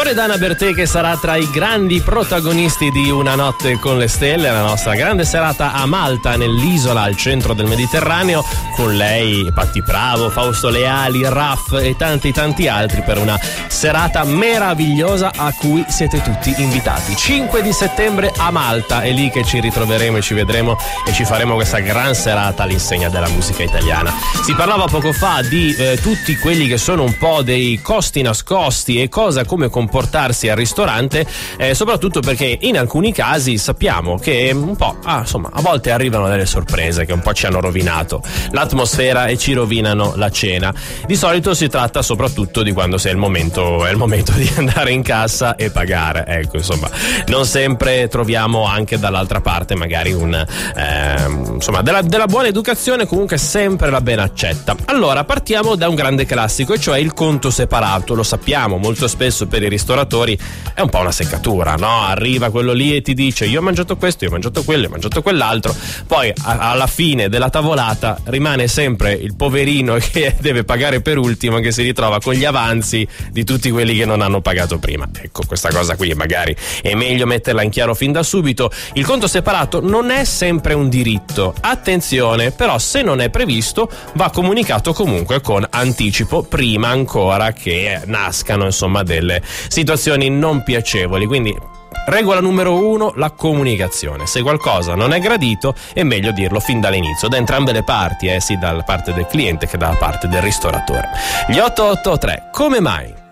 Loredana Bertè, che sarà tra i grandi protagonisti di Una notte con le stelle, la nostra grande serata a Malta, nell'isola al centro del Mediterraneo, con lei Patti Bravo, Fausto Leali, Raff e tanti altri, per una serata meravigliosa a cui siete tutti invitati. 5 di settembre a Malta, è lì che ci ritroveremo e ci vedremo e ci faremo questa gran serata all'insegna della musica italiana. Si parlava poco fa di tutti quelli che sono un po' dei costi nascosti e come comportarsi al ristorante, soprattutto perché in alcuni casi sappiamo che un po' a volte arrivano delle sorprese che un po' ci hanno rovinato l'atmosfera e ci rovinano la cena. Di solito si tratta soprattutto di quando è il momento di andare in cassa e pagare. Ecco, insomma, non sempre troviamo anche dall'altra parte magari della buona educazione, comunque sempre la ben accetta. Allora partiamo da un grande classico, e cioè il conto separato. Lo sappiamo, molto spesso per i ristoratori è un po' una seccatura, no? Arriva quello lì e ti dice: io ho mangiato questo, io ho mangiato quello, io ho mangiato quell'altro. Poi alla fine della tavolata rimane sempre il poverino che deve pagare per ultimo, che si ritrova con gli avanzi di tutti quelli che non hanno pagato prima. Ecco, questa cosa qui magari è meglio metterla in chiaro fin da subito. Il conto separato non è sempre un diritto, attenzione, però se non è previsto va comunicato comunque con anticipo, prima ancora che nascano delle situazioni non piacevoli. Quindi regola numero 1, la comunicazione. Se qualcosa non è gradito è meglio dirlo fin dall'inizio, da entrambe le parti, sia dalla parte del cliente che dalla parte del ristoratore. Gli 883, come mai?